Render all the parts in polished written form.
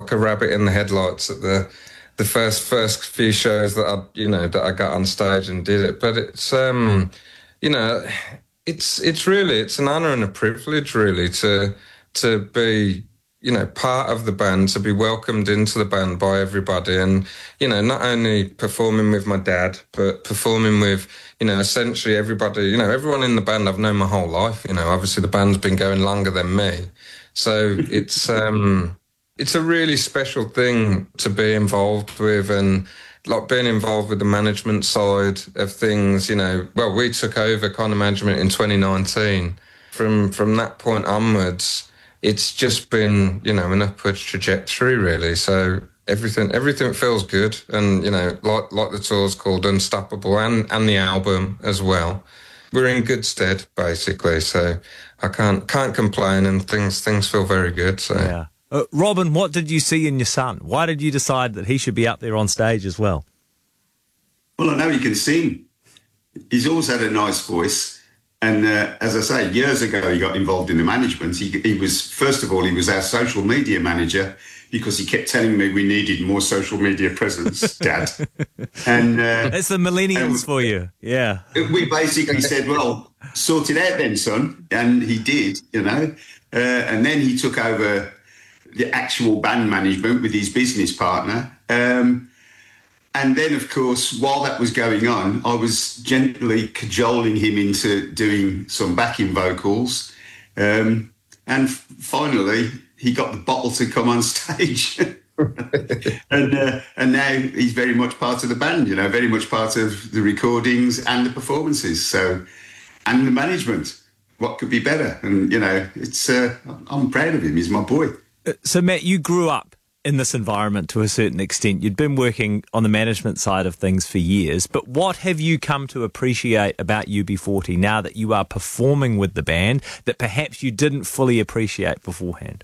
like a rabbit in the headlights at the first few shows that I got on stage and did it. But it's it's an honour and a privilege really to be part of the band, to be welcomed into the band by everybody, and not only performing with my dad, but performing with essentially everybody. Everyone in the band I've known my whole life. Obviously the band's been going longer than me, so it's a really special thing to be involved with, and like being involved with the management side of things. Well, we took over kind of management in 2019. From that point onwards, it's just been, an upward trajectory, really. So everything feels good. And, like the tour's called Unstoppable and the album as well. We're in good stead, basically. So I can't complain, and things feel very good. So yeah. Robin, what did you see in your son? Why did you decide that he should be up there on stage as well? Well, I know he can sing. He's always had a nice voice. And as I say, years ago, he got involved in the management. He was, first of all, he was our social media manager, because he kept telling me we needed more social media presence, Dad. And that's the millennials for you, yeah. We basically said, well, sort it out then, son. And he did, and then he took over the actual band management with his business partner. And then, of course, while that was going on, I was gently cajoling him into doing some backing vocals. And finally, he got the bottle to come on stage. and now he's very much part of the band, very much part of the recordings and the performances. And the management. What could be better? And, I'm proud of him. He's my boy. So, Matt, you grew up in this environment to a certain extent. You'd been working on the management side of things for years, but what have you come to appreciate about UB40 now that you are performing with the band that perhaps you didn't fully appreciate beforehand?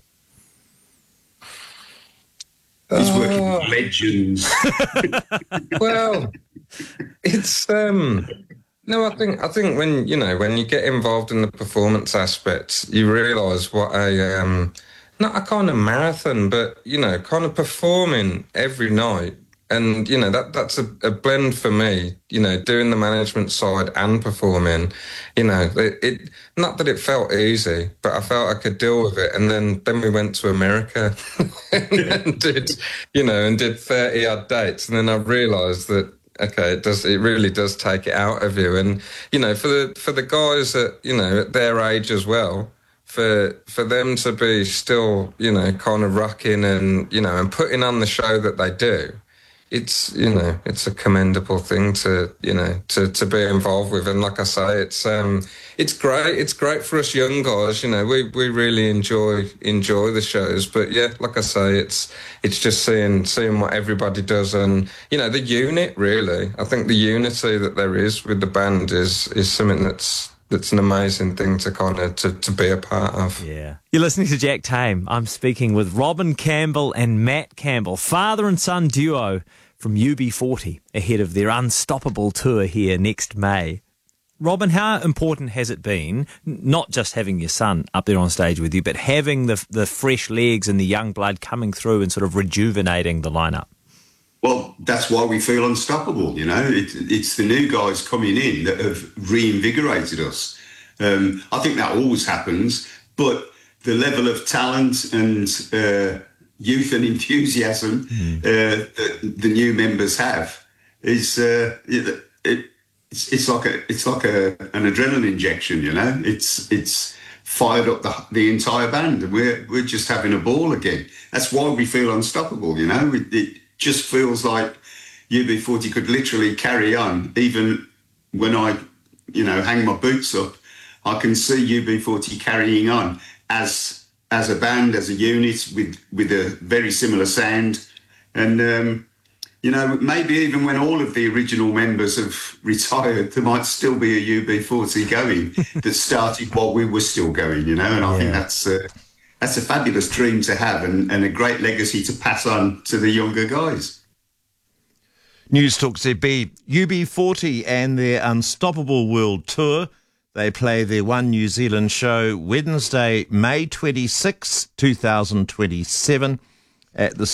He's working with legends. Well, it's no, I think when you get involved in the performance aspects, you realise what not a kind of marathon, but, kind of performing every night. And, that's a blend for me, doing the management side and performing. Not that it felt easy, but I felt I could deal with it. And then we went to America and did 30 odd dates. And then I realised that, okay, it really does take it out of you. And, for the guys at their age as well, for them to be still, kind of rocking and, and putting on the show that they do, it's a commendable thing to be involved with. And like I say, it's great. It's great for us young guys. We really enjoy the shows. But yeah, like I say, it's just seeing what everybody does, and the unit really. I think the unity that there is with the band is something that's an amazing thing to kind of to be a part of. Yeah. You're listening to Jack Tame. I'm speaking with Robin Campbell and Matt Campbell, father and son duo from UB40, ahead of their Unstoppable tour here next May. Robin, how important has it been, not just having your son up there on stage with you, but having the fresh legs and the young blood coming through and sort of rejuvenating the lineup? Well, that's why we feel unstoppable, It's the new guys coming in that have reinvigorated us. I think that always happens, but the level of talent and youth and enthusiasm that the new members have is it's like an adrenaline injection, It's fired up the entire band, and we're just having a ball again. That's why we feel unstoppable, It just feels like UB40 could literally carry on. Even when I, hang my boots up, I can see UB40 carrying on as a band, as a unit with a very similar sound. And, maybe even when all of the original members have retired, there might still be a UB40 going that started while we were still going, And I think that's a fabulous dream to have, and a great legacy to pass on to the younger guys. News Talk ZB, UB40 and their Unstoppable World Tour. They play their One New Zealand show Wednesday, May 26, 2027 at the